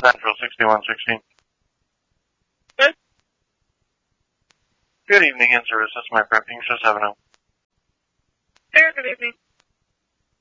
Central 6116. Good. Good evening, in service. That's my prep. English 70. Sir, good evening.